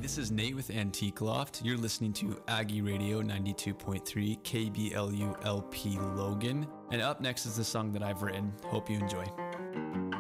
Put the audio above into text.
this is Nate with Antique Loft. You're listening to Aggie Radio 92.3 KBLU LP Logan. And up next is the song that I've written. Hope you enjoy.